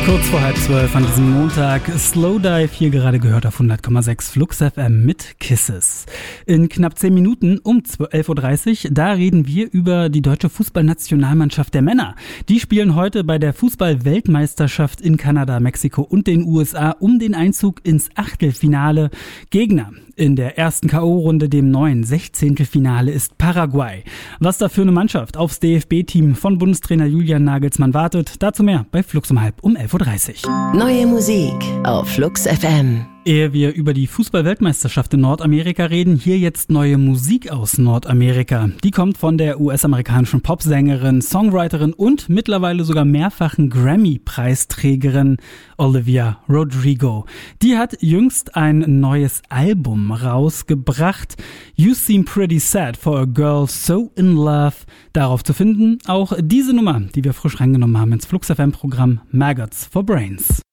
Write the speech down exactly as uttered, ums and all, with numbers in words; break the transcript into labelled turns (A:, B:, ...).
A: Kurz vor halb zwölf an diesem Montag, Slowdive, hier gerade gehört auf hundert Komma sechs Flux F M mit Kisses. In knapp zehn Minuten um elf Uhr dreißig, da reden wir über die deutsche Fußballnationalmannschaft der Männer. Die spielen heute bei der Fußball-Weltmeisterschaft in Kanada, Mexiko und den U S A um den Einzug ins Achtelfinale. Gegner in der ersten K O-Runde, dem neuen Sechzehntelfinale, ist Paraguay. Was da für eine Mannschaft aufs D F B-Team von Bundestrainer Julian Nagelsmann wartet, dazu mehr bei Flux um halb um elf Uhr dreißig.
B: Neue Musik auf Flux F M.
A: Ehe wir über die Fußball-Weltmeisterschaft in Nordamerika reden, hier jetzt neue Musik aus Nordamerika. Die kommt von der U S-amerikanischen Popsängerin, Songwriterin und mittlerweile sogar mehrfachen Grammy-Preisträgerin Olivia Rodrigo. Die hat jüngst ein neues Album rausgebracht. You Seem Pretty Sad for a Girl So in Love. Darauf zu finden auch diese Nummer, die wir frisch reingenommen haben ins Flux F M-Programm Maggots for Brains.